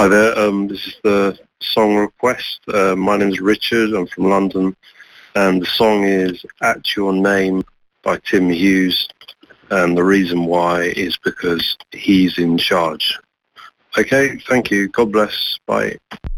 Hi there, this is the song request. My name is Richard, I'm from London, and the song is At Your Name by Tim Hughes, and the reason why is because he's in charge. Okay, thank you, God bless, bye.